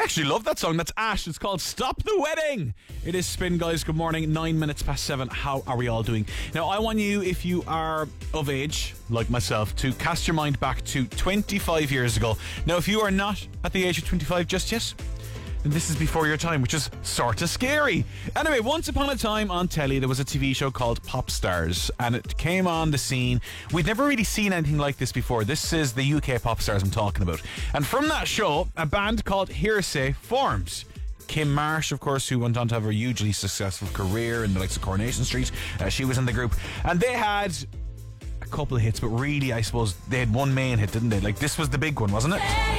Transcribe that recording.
actually love that song. That's Ash. It's called Stop the Wedding. It is Spin, guys. Good morning. 9 minutes past 7. How are we all doing? Now, I want you, if you are of age, like myself, to cast your mind back to 25 years ago. Now, if you are not at the age of 25 just yet, then this is before your time, which is sort of scary. Anyway, once upon a time on telly, there was a TV show called Pop Stars, and it came on the scene. We'd never really seen anything like this before. This is the UK Pop Stars I'm talking about. And from that show, a band called Hearsay formed. Kim Marsh, of course, who went on to have a hugely successful career in the likes of Coronation Street. She was in the group. And they had a couple of hits, but really, I suppose, they had one main hit, didn't they? Like, this was the big one, wasn't it?